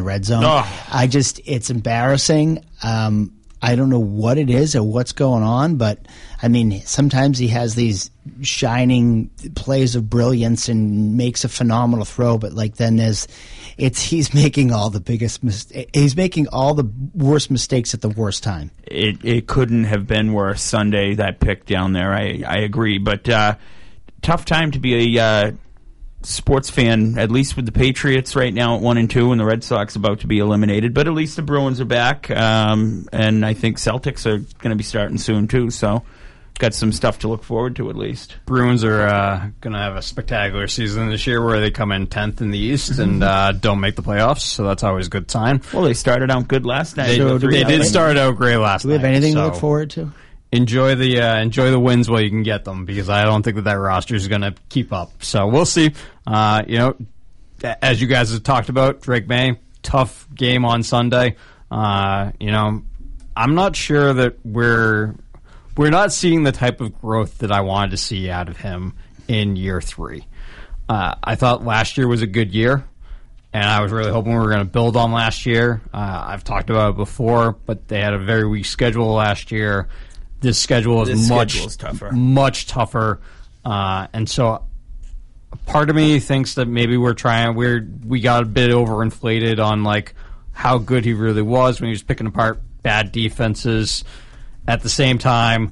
red zone. Oh. It's embarrassing. I don't know what it is or what's going on, but I mean, sometimes he has these shining plays of brilliance and makes a phenomenal throw, but like then he's making all the biggest he's making all the worst mistakes at the worst time. It couldn't have been worse Sunday, that pick down there. I agree, but tough time to be a sports fan, at least with the Patriots right now at 1-2 and the Red Sox about to be eliminated, but at least the Bruins are back, and I think Celtics are going to be starting soon too, so got some stuff to look forward to at least. Bruins are going to have a spectacular season this year where they come in 10th in the East and don't make the playoffs, so that's always a good sign. Well, they started out good last night. They did start out great last night. Do we have anything to look forward to? Enjoy the wins while you can get them, because I don't think that roster is going to keep up. So we'll see. As you guys have talked about, Drake May, tough game on Sunday. I'm not sure that we're not seeing the type of growth that I wanted to see out of him in year 3. I thought last year was a good year, and I was really hoping we were going to build on last year. I've talked about it before, but they had a very weak schedule last year. This schedule is much tougher, and so part of me thinks that maybe we got a bit overinflated on like how good he really was when he was picking apart bad defenses. At the same time,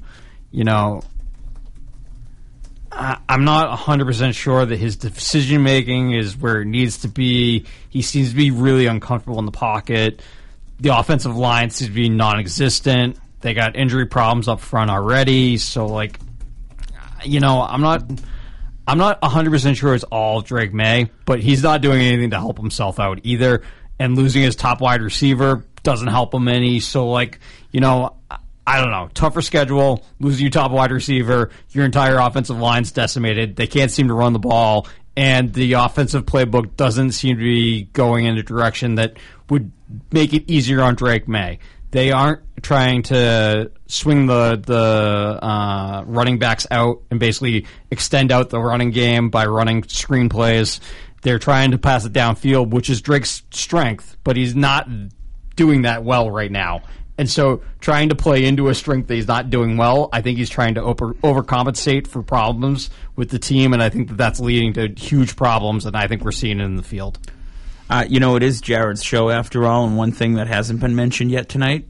I'm not 100% sure that his decision making is where it needs to be. He seems to be really uncomfortable in the pocket. The offensive line seems to be non-existent. They got injury problems up front already, so I'm not 100% sure it's all Drake May, but he's not doing anything to help himself out either. And losing his top wide receiver doesn't help him any. So I don't know. Tougher schedule, losing your top wide receiver, your entire offensive line's decimated. They can't seem to run the ball, and the offensive playbook doesn't seem to be going in a direction that would make it easier on Drake May. They aren't trying to swing the running backs out and basically extend out the running game by running screen plays. They're trying to pass it downfield, which is Drake's strength, but he's not doing that well right now. And so trying to play into a strength that he's not doing well, I think he's trying to overcompensate for problems with the team, and I think that's leading to huge problems, and I think we're seeing it in the field. It is Jared's show after all, and one thing that hasn't been mentioned yet tonight,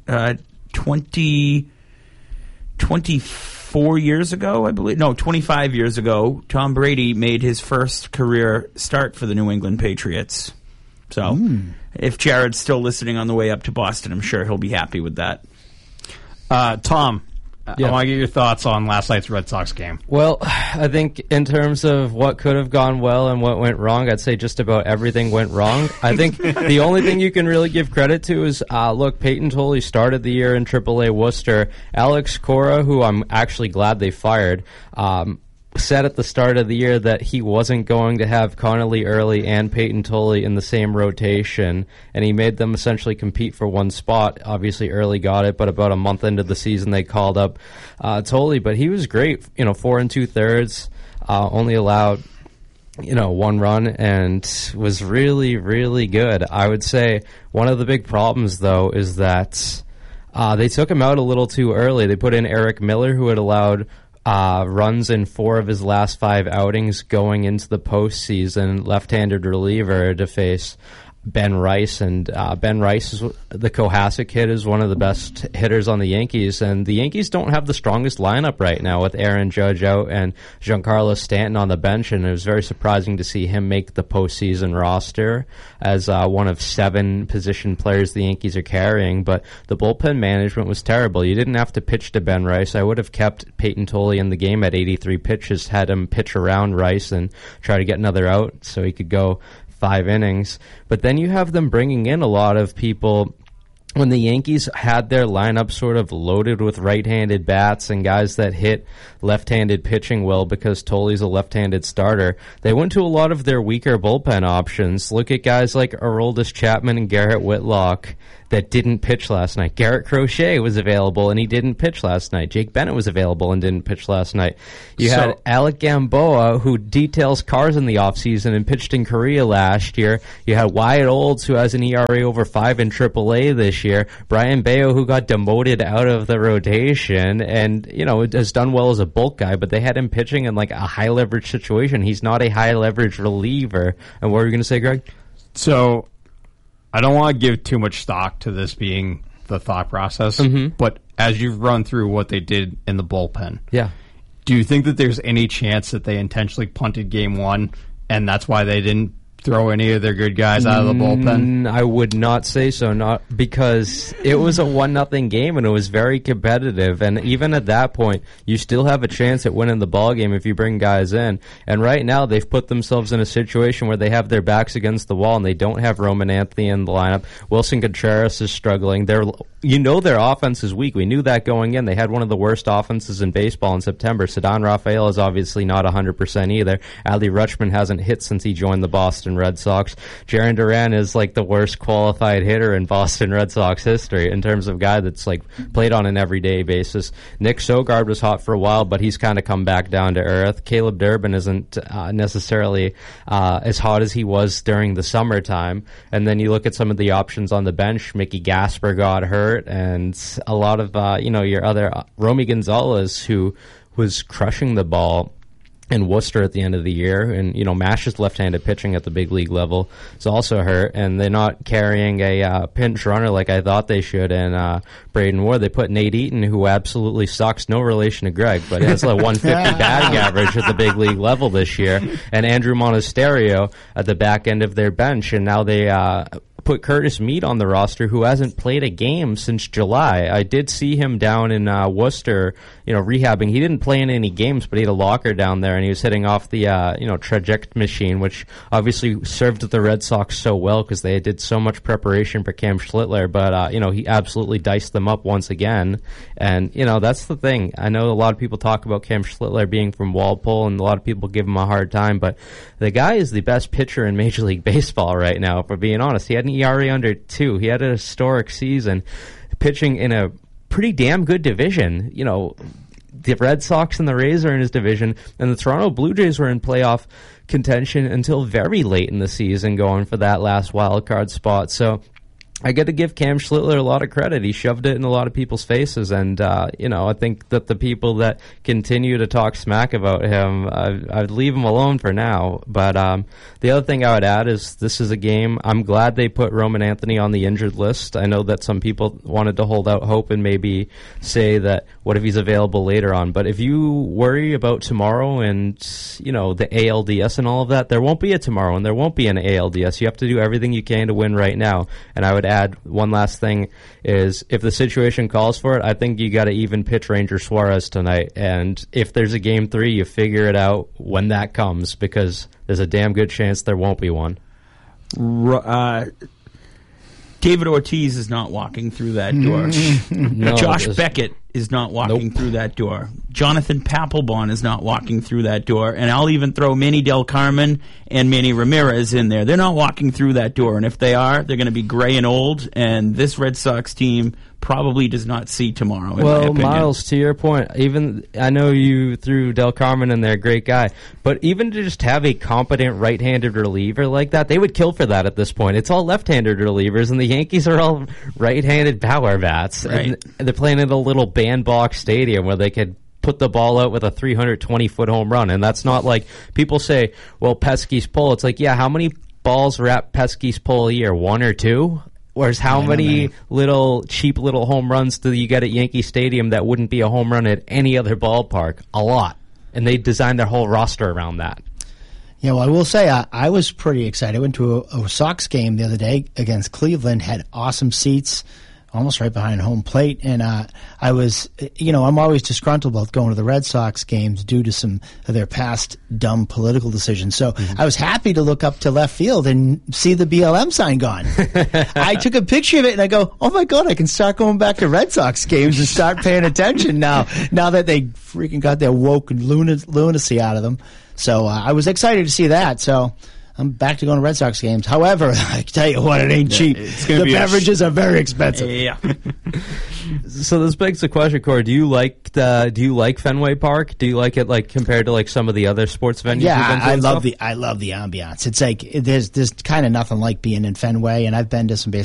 24 years ago, I believe, no, 25 years ago, Tom Brady made his first career start for the New England Patriots. So if Jared's still listening on the way up to Boston, I'm sure he'll be happy with that. Tom, I want to get your thoughts on last night's Red Sox game. Well, I think in terms of what could have gone well and what went wrong, I'd say just about everything went wrong. I think the only thing you can really give credit to is, Peyton Tolley started the year in AAA Worcester. Alex Cora, who I'm actually glad they fired, said at the start of the year that he wasn't going to have Connolly Early and Peyton Tolley in the same rotation, and he made them essentially compete for one spot. Obviously, Early got it, but about a month into the season, they called up Tolley. But he was great, 4 2/3, only allowed one run, and was really, really good. I would say one of the big problems, though, is that they took him out a little too early. They put in Eric Miller, who had allowed runs in 4 of his last 5 outings going into the postseason, left-handed reliever to face Ben Rice, and Ben Rice, the Cohasset kid, is one of the best hitters on the Yankees, and the Yankees don't have the strongest lineup right now with Aaron Judge out and Giancarlo Stanton on the bench, and it was very surprising to see him make the postseason roster as one of 7 position players the Yankees are carrying. But the bullpen management was terrible. You didn't have to pitch to Ben Rice. I would have kept Peyton Tolley in the game at 83 pitches, had him pitch around Rice and try to get another out so he could go 5 innings. But then you have them bringing in a lot of people when the Yankees had their lineup sort of loaded with right-handed bats and guys that hit left-handed pitching well because Tolley's a left-handed starter, they went to a lot of their weaker bullpen options. Look at guys like Aroldis Chapman and Garrett Whitlock that didn't pitch last night. Garrett Crochet was available and he didn't pitch last night. Jake Bennett was available and didn't pitch last night. You had Alec Gamboa, who details cars in the offseason and pitched in Korea last year. You had Wyatt Olds, who has an ERA over 5 in AAA this year. Brian Bayo, who got demoted out of the rotation and, has done well as a bulk guy, but they had him pitching in like a high leverage situation. He's not a high leverage reliever. And what were you going to say, Greg? So I don't want to give too much stock to this being the thought process, but as you've run through what they did in the bullpen, do you think that there's any chance that they intentionally punted game one and that's why they didn't throw any of their good guys out of the bullpen? I would not say so, not because it was a 1-0 game and it was very competitive, and even at that point you still have a chance at winning the ball game if you bring guys in. And right now they've put themselves in a situation where they have their backs against the wall and they don't have Roman Anthony in the lineup. Wilson Contreras is struggling. Their offense is weak. We knew that going in. They had one of the worst offenses in baseball in September. Ceddanne Rafael is obviously not 100% either. Adley Rutschman hasn't hit since he joined the Boston Red Sox. Jarren Duran is like the worst qualified hitter in Boston Red Sox history in terms of guy that's like played on an everyday basis. Nick Sogard was hot for a while, but he's kind of come back down to earth. Caleb Durbin isn't necessarily as hot as he was during the summertime. And then you look at some of the options on the bench. Mickey Gasper got hurt, and a lot of your other Romy Gonzalez, who was crushing the ball in Worcester at the end of the year, and Mash's left-handed pitching at the big league level is also hurt, and they're not carrying a pinch runner like I thought they should. And Braden Ward, they put Nate Eaton, who absolutely sucks, no relation to Greg, but has a 150 batting average at the big league level this year, and Andrew Monasterio at the back end of their bench, and now they put Curtis Mead on the roster, who hasn't played a game since July. I did see him down in Worcester, rehabbing. He didn't play in any games, but he had a locker down there, and he was hitting off the, traject machine, which obviously served the Red Sox so well because they did so much preparation for Cam Schlittler. But, he absolutely diced them up once again. And, that's the thing. I know a lot of people talk about Cam Schlittler being from Walpole, and a lot of people give him a hard time, but the guy is the best pitcher in Major League Baseball right now, for being honest. He had an ERA under 2. He had a historic season pitching in a pretty damn good division. The Red Sox and the Rays are in his division, and the Toronto Blue Jays were in playoff contention until very late in the season, going for that last wild card spot. So I got to give Cam Schlittler a lot of credit. He shoved it in a lot of people's faces, and I think that the people that continue to talk smack about him, I'd leave him alone for now. But the other thing I would add is this is a game. I'm glad they put Roman Anthony on the injured list. I know that some people wanted to hold out hope and maybe say that what if he's available later on. But if you worry about tomorrow and the ALDS and all of that, there won't be a tomorrow and there won't be an ALDS. You have to do everything you can to win right now. And I would add one last thing is if the situation calls for it, I think you got to even pitch Ranger Suarez tonight. And if there's a game 3, you figure it out when that comes, because there's a damn good chance there won't be one. David Ortiz is not walking through that door. No, Josh Beckett is not walking through that door. Jonathan Papelbon is not walking through that door. And I'll even throw Manny Del Carmen and Manny Ramirez in there. They're not walking through that door. And if they are, they're going to be gray and old. And this Red Sox team probably does not see tomorrow, in my opinion. Miles, to your point, even I know you threw Del Carmen in there, great guy, but even to just have a competent right-handed reliever like that, they would kill for that at this point. It's all left-handed relievers, and the Yankees are all right-handed power bats. Right. And they're playing in a little bandbox stadium where they could put the ball out with a 320-foot home run, and that's not like people say, well, Pesky's pull. It's like, yeah, how many balls are at Pesky's pull a year? 1 or 2? Whereas how many little cheap little home runs do you get at Yankee Stadium that wouldn't be a home run at any other ballpark? A lot. And they designed their whole roster around that. Yeah, well, I will say I was pretty excited. I went to a Sox game the other day against Cleveland, had awesome seats almost right behind home plate. And I was, I'm always disgruntled about going to the Red Sox games due to some of their past dumb political decisions. So I was happy to look up to left field and see the BLM sign gone. I took a picture of it and I go, oh my God, I can start going back to Red Sox games and start paying attention now that they freaking got their woke lunacy out of them. So I was excited to see that. So I'm back to going to Red Sox games. However, I tell you what, it ain't cheap. The beverages are very expensive. Yeah. So this begs the question, Corey. Do you like Fenway Park? Do you like it compared to some of the other sports venues? Yeah, I love the ambiance. It's like there's kind of nothing like being in Fenway, and I've been to some